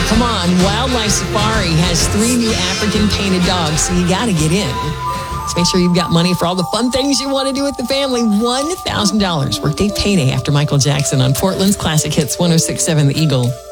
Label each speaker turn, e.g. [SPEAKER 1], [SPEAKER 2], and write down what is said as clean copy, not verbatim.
[SPEAKER 1] Come on, Wildlife Safari has 3 new African painted dogs, so you got to get in. Just make sure you've got money for all the fun things you want to do with the family. $1,000 workday payday after Michael Jackson on Portland's Classic Hits 106.7 The Eagle.